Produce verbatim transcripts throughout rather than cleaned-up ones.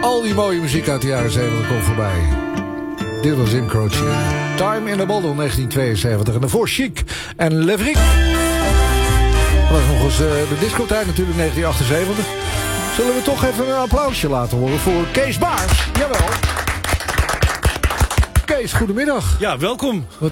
Al die mooie muziek uit de jaren zeventig komt voorbij. Dit was Jim Croce. Time in a Bottle negentien tweeënzeventig. En daarvoor Chic en Levrik. Dat was nog eens uh, de discotijd natuurlijk negentien achtenzeventig. Zullen we toch even een applausje laten horen voor Kees Baars? Jawel. Kees, goedemiddag. Ja, welkom. Wat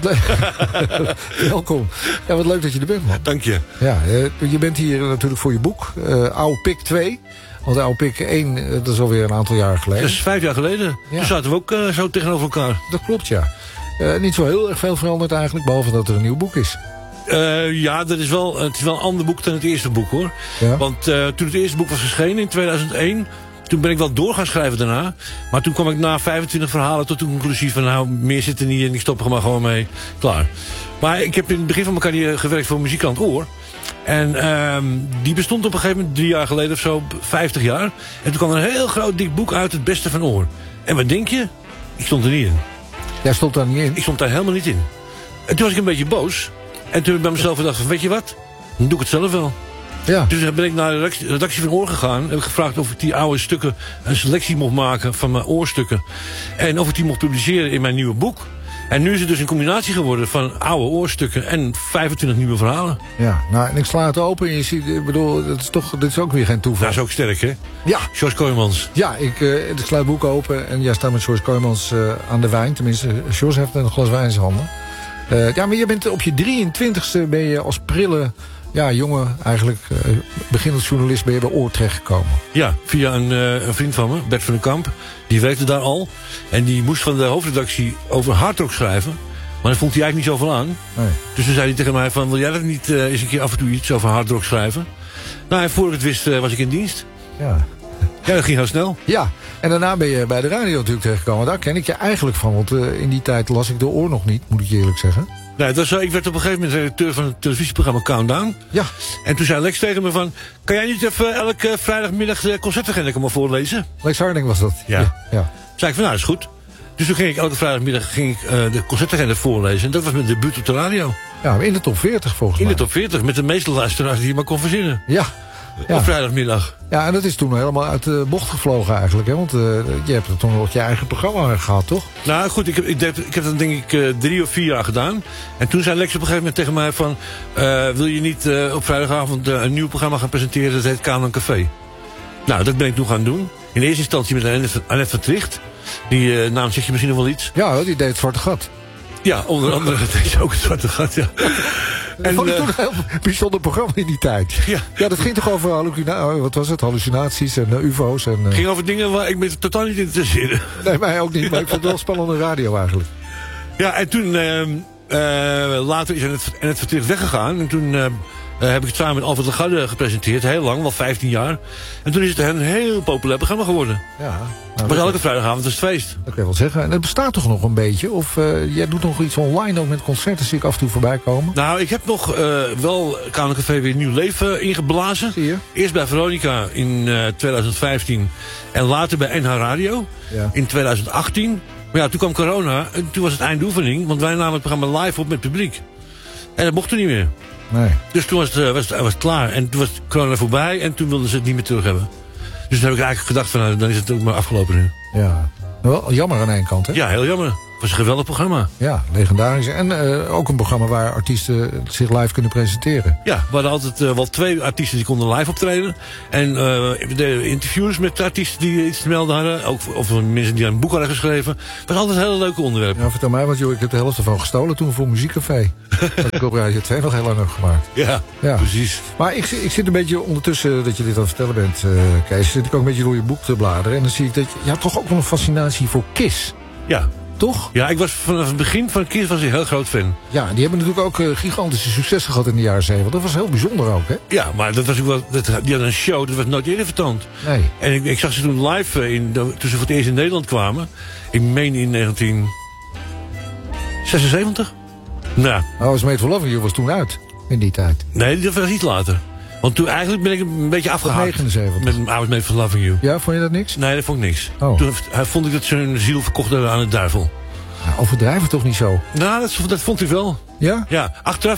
le- welkom. Ja, wat leuk dat je er bent, man. Dank je. Ja, uh, je bent hier natuurlijk voor je boek. Uh, Oude Pik twee. Want Oude Pik één, uh, dat is alweer een aantal jaar geleden. Dat is vijf jaar geleden. Ja. Toen zaten we ook uh, zo tegenover elkaar. Dat klopt, ja. Uh, niet zo heel erg veel veranderd eigenlijk, behalve dat er een nieuw boek is. Uh, ja, dat is wel, het is wel een ander boek dan het eerste boek, hoor. Ja. Want uh, toen het eerste boek was verschenen in tweeduizend één... toen ben ik wel door gaan schrijven daarna. Maar toen kwam ik na vijfentwintig verhalen tot de conclusie van... nou, meer zit er niet in, ik stop er maar gewoon mee. Klaar. Maar ik heb in het begin van mijn carrière gewerkt voor Muziek aan het Oor. En uh, die bestond op een gegeven moment drie jaar geleden of zo, vijftig jaar. En toen kwam er een heel groot dik boek uit, Het Beste van Oor. En wat denk je? Ik stond er niet in. Jij stond daar niet in? Ik stond daar helemaal niet in. En toen was ik een beetje boos. En toen heb ik bij mezelf gedacht van, weet je wat? Dan doe ik het zelf wel. Ja. Dus ben ik naar de redactie, redactie van Oor gegaan. Heb ik gevraagd of ik die oude stukken een selectie mocht maken van mijn oorstukken. En of ik die mocht publiceren in mijn nieuwe boek. En nu is het dus een combinatie geworden van oude oorstukken en vijfentwintig nieuwe verhalen. Ja, nou, en ik sla het open en je ziet, ik bedoel, dat is toch, dit is ook weer geen toeval. Dat is ook sterk, hè? Ja. George Kooijmans. Ja, ik, uh, ik sla het boek open en jij staat met George Kooijmans uh, aan de wijn. Tenminste, George heeft een glas wijn in zijn handen. Uh, ja, maar je bent op je drieëntwintigste ben je als prille, ja, jongen, eigenlijk uh, beginnend journalist ben je bij Oor terechtgekomen. Ja, via een, uh, een vriend van me, Bert van den Kamp. Die werkte daar al. En die moest van de hoofdredactie over hardrock schrijven. Maar dat vond hij eigenlijk niet zoveel aan. Nee. Dus toen zei hij tegen mij van, wil jij dat niet uh, eens een keer af en toe iets over hardrock schrijven? Nou, en voor ik het wist uh, was ik in dienst. Ja. Ja, dat ging heel snel. Ja, en daarna ben je bij de radio natuurlijk terechtgekomen. Daar ken ik je eigenlijk van, want uh, in die tijd las ik de Oor nog niet, moet ik je eerlijk zeggen. Nee, dat was, uh, ik werd op een gegeven moment redacteur van het televisieprogramma Countdown. Ja. En toen zei Lex tegen me van, kan jij niet even elke uh, vrijdagmiddag de concertagenda komen voorlezen? Lex Harding was dat. Ja. Ja. Ja. Toen zei ik van, nou, dat is goed. Dus toen ging ik elke vrijdagmiddag ging ik, uh, de concertagenda voorlezen. En dat was mijn debuut op de radio. Ja, in de top veertig volgens In mij. de top veertig, met de meeste luisteraars die je maar kon verzinnen. Ja. Ja. Op vrijdagmiddag. Ja, en dat is toen helemaal uit de bocht gevlogen eigenlijk. Hè? Want uh, je hebt er toen nog je eigen programma gehad, toch? Nou goed, ik heb, ik, ik heb dat denk ik uh, drie of vier jaar gedaan. En toen zei Lex op een gegeven moment tegen mij van... Uh, wil je niet uh, op vrijdagavond uh, een nieuw programma gaan presenteren? Dat heet Kanon Café. Nou, dat ben ik toen gaan doen. In eerste instantie met Annette, Annette van Tricht. Die uh, naam zeg je misschien nog wel iets. Ja, die deed het Zwarte Gat. Ja, onder andere deed ze ook het Zwarte Gat, ja. En vond ik uh, toen een heel bijzonder programma in die tijd. Ja, ja dat ging toch over hallucina- wat was het? hallucinaties en uh, ufo's. En, uh... ging over dingen waar ik me totaal niet interesseerde. Nee, mij ook niet, maar ik vond het wel spannende radio eigenlijk. Ja, en toen uh, uh, later is het, en het vertricht weggegaan. En toen uh, uh, heb ik het samen met Alfred Lagarde gepresenteerd. Heel lang, wel vijftien jaar. En toen is het een heel populair programma geworden. Ja. Nou, maar elke vrijdagavond is het feest. Dat kan je wel zeggen. En het bestaat toch nog een beetje? Of uh, jij doet nog iets online ook met concerten, zie ik af en toe voorbij komen? Nou, ik heb nog uh, wel Kanon Café weer een nieuw leven ingeblazen. Zie je? Eerst bij Veronica in uh, tweeduizend vijftien. En later bij N H Radio ja. in tweeduizend achttien. Maar ja, toen kwam corona. En toen was het eindoefening. Want wij namen het programma live op met publiek. En dat mocht er niet meer. Nee. Dus toen was het, uh, was het, was het klaar. En toen was corona voorbij. En toen wilden ze het niet meer terug hebben. Dus toen heb ik eigenlijk gedacht van, nou, dan is het ook maar afgelopen nu. Ja. Wel jammer aan één kant, hè? Ja, heel jammer. Het was een geweldig programma. Ja, legendarisch. En uh, ook een programma waar artiesten zich live kunnen presenteren. Ja, we hadden altijd uh, wel twee artiesten die konden live optreden. En uh, de interviews met artiesten die iets te melden hadden. Ook of mensen die een boek hadden geschreven. Het was altijd een hele leuke onderwerp. Ja, vertel mij, want joh, ik heb de helft ervan gestolen toen voor Muziekcafé. Dat ik op Radio twee nog heel lang heb gemaakt. Ja, ja. Precies. Maar ik, ik zit een beetje ondertussen dat je dit aan het vertellen bent, uh, Kees. Zit ik ook een beetje door je boek te bladeren. En dan zie ik dat je, je hebt toch ook wel een fascinatie voor Kiss. Ja. Toch? Ja, ik was vanaf het begin van Kiss was ik een heel groot fan. Ja, die hebben natuurlijk ook uh, gigantische successen gehad in de jaren zeventig. Dat was heel bijzonder ook, hè? Ja, maar dat was ook wel, dat, die hadden een show, dat was nooit eerder vertoond. Nee. En ik, ik zag ze toen live, in, toen ze voor het eerst in Nederland kwamen. Ik meen in negentien zesenzeventig. Nou. Oh, was Made for Loving You was toen uit, in die tijd. Nee, dat was iets later. Want toen eigenlijk ben ik een beetje afgehaakt. negenenzeventig. Met I Was Made for Loving You. Ja, vond je dat niks? Nee, dat vond ik niks. Oh. Toen vond ik dat ze hun ziel verkocht hadden aan de duivel. Ja, overdrijven toch niet zo? Nou, dat, dat vond ik wel. Ja? Ja, achteraf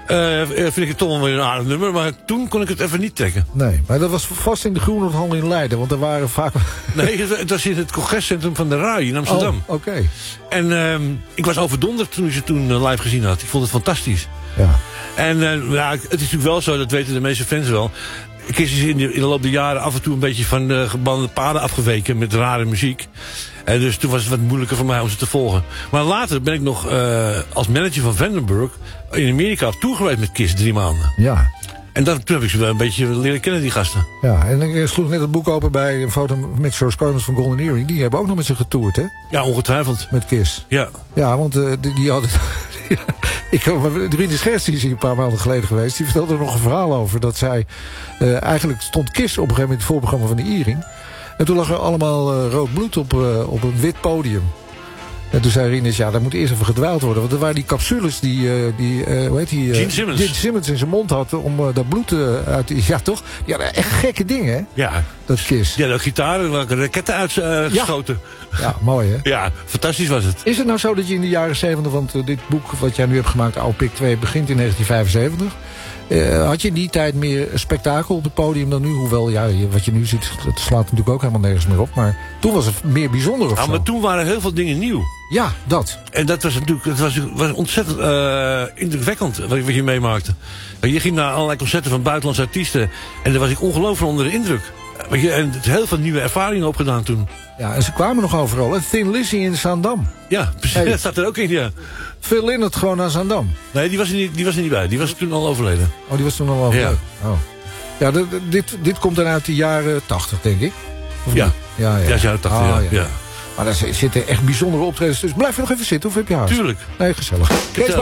Uh, vind ik het toch wel weer een aardig nummer. Maar toen kon ik het even niet trekken. Nee, maar dat was vast in de Groenendhal in Leiden. Want er waren vaak... Nee, het was in het congrescentrum van de R A I in Amsterdam. Oh, oké. Okay. En uh, ik was overdonderd toen ik ze toen live gezien had. Ik vond het fantastisch. Ja. En uh, ja, het is natuurlijk wel zo, dat weten de meeste fans wel. Kiss is in de, in de loop der jaren af en toe een beetje van de gebande paden afgeweken met rare muziek. En dus toen was het wat moeilijker voor mij om ze te volgen. Maar later ben ik nog uh, als manager van Vandenberg in Amerika op tour geweest met Kiss drie maanden. Ja. En dat, toen heb ik ze wel een beetje leren kennen, die gasten. Ja, en ik sloeg net het boek open bij een foto met George Connors van Golden Earring. Die hebben ook nog met ze getoerd, hè? Ja, ongetwijfeld. Met Kiss. Ja. Ja, want uh, die, die hadden... Ik, de vriendin Scherts, die is hier een paar maanden geleden geweest. Die vertelde er nog een verhaal over. Dat zij... Uh, eigenlijk stond Kiss op een gegeven moment in het voorprogramma van de Earring. En toen lag er allemaal uh, rood bloed op, uh, op een wit podium. En toen zei Rinus, ja, daar moet eerst even gedwaald worden. Want er waren die capsules die, uh, die uh, hoe heet die? Uh, Gene Simmons. Gene Simmons in zijn mond had om uh, dat bloed uh, uit te... Ja, toch? Die hadden echt gekke dingen, hè? Ja. Dat Kiss. Ja, de gitaren, welke raketten uitgeschoten. Uh, ja. ja, mooi, hè? Ja, fantastisch was het. Is het nou zo dat je in de jaren zeventig, want uh, dit boek wat jij nu hebt gemaakt, Oude Pik twee, begint in negentien vijfenzeventig... Uh, had je in die tijd meer spektakel op het podium dan nu? Hoewel, ja, wat je nu ziet, het slaat natuurlijk ook helemaal nergens meer op. Maar toen was het meer bijzonder of ja, zo. Maar toen waren heel veel dingen nieuw. Ja, dat. En dat was natuurlijk dat was, was ontzettend uh, indrukwekkend wat, wat je meemaakte. Je ging naar allerlei concerten van buitenlandse artiesten. En daar was ik ongelooflijk onder de indruk. Weet je, en heel veel nieuwe ervaringen opgedaan toen. Ja, en ze kwamen nog overal. Thin Lizzy in Zaandam. Ja, precies. Hey. Dat staat er ook in, ja. Phil Lynott gewoon naar Zaandam. Nee, die was er niet, die was er niet bij. Die was toen al overleden. Oh, die was toen al overleden. Ja, oh. ja d- d- dit, dit komt dan uit de jaren tachtig, denk ik. Of ja. Ja, ja. Ja, jaren tachtig, oh, ja. ja. ja. Maar daar zitten echt bijzondere optredens. Dus blijf je nog even zitten, of heb je haast? Tuurlijk. Nee, gezellig. Kees